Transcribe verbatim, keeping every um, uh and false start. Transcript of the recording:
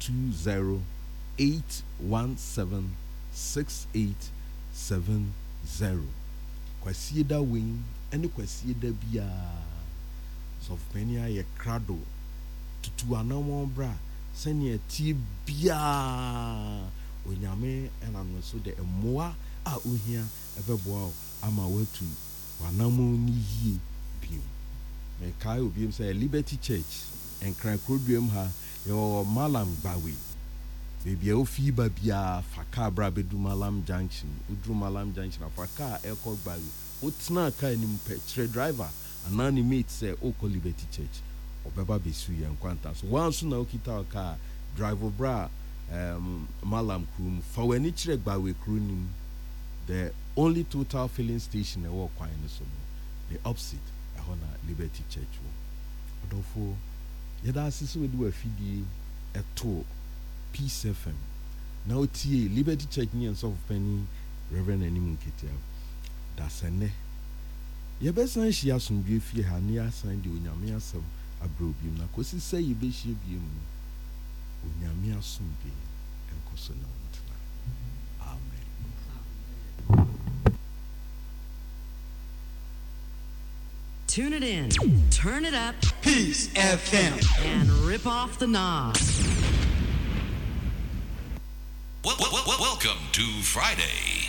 two zero eight one seven six eight seven zero. Kwasie da win ene kwasie da bia so penia ye krado tutu anamon bra sene tie bia onyame enano so de emoa a ohia ebeboa ama watu wanamo ni yie bi me kai obi say Liberty Church en kran program ha yo malam bawe baby o fi ba bia faka bra bedu malam junction udru malam junction afaka eko bawe otna ka ni mpechre driver anani mate say o ko Liberty Church obeba besu ye nkwanta so once na okita ka driver bra um malam krum for when it chire bawe krunim the only total filling station e wo kwan ni so the opposite ehona Liberty Church wo odofo yeda asisi we do afidie eto Peace F M na otie Liberty Church ni enso of penny Reverend Animu Ketia da sene yebesan hia asomdwe fie ha ne asan de onyame asem abrobi na kosi say yebehie biem onyame asomdwe enkoso na wotna. Amen. Tune it in, turn it up, Peace F M, and rip off the knob. Well, well, well, welcome to Friday.